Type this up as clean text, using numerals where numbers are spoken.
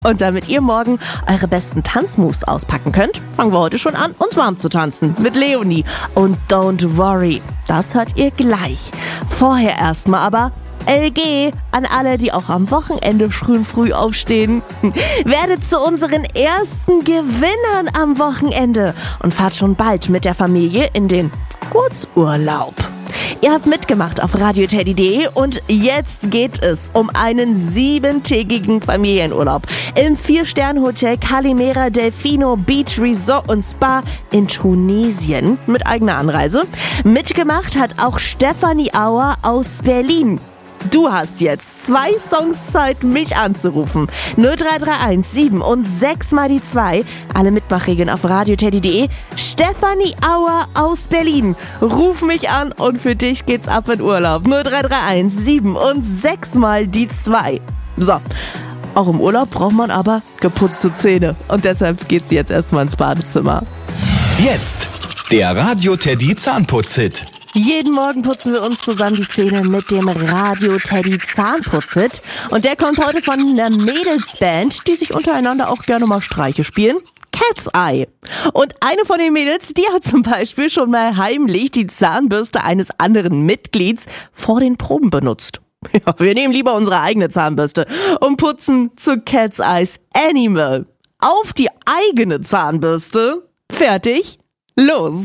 Und damit ihr morgen eure besten Tanzmoves auspacken könnt, fangen wir heute schon an, uns warm zu tanzen mit Leonie. Und don't worry, das hört ihr gleich. Vorher erstmal aber LG an alle, die auch am Wochenende schön früh aufstehen. Werdet zu unseren ersten Gewinnern am Wochenende und fahrt schon bald mit der Familie in den Kurzurlaub. Ihr habt mitgemacht auf radioteddy.de und jetzt geht es um einen 7-tägigen Familienurlaub im 4-Sterne-Hotel Calimera Delfino Beach Resort und Spa in Tunesien mit eigener Anreise. Mitgemacht hat auch Stefanie Auer aus Berlin. Du hast jetzt 2 Songs Zeit, mich anzurufen. 0331 7 und 6 mal die 2. Alle Mitmachregeln auf radioteddy.de. Stefanie Auer aus Berlin. Ruf mich an und für dich geht's ab in Urlaub. 0331 7 und 6 mal die 2. So, auch im Urlaub braucht man aber geputzte Zähne. Und deshalb geht's jetzt erstmal ins Badezimmer. Jetzt der Radio Teddy Zahnputz-Hit. Jeden Morgen putzen wir uns zusammen die Zähne mit dem Radio Teddy Zahnputz-Hit. Und der kommt heute von einer Mädelsband, die sich untereinander auch gerne mal Streiche spielen. Cat's Eye. Und eine von den Mädels, die hat zum Beispiel schon mal heimlich die Zahnbürste eines anderen Mitglieds vor den Proben benutzt. Ja, wir nehmen lieber unsere eigene Zahnbürste und putzen zu Cat's Eyes Animal. Auf die eigene Zahnbürste. Fertig. Los.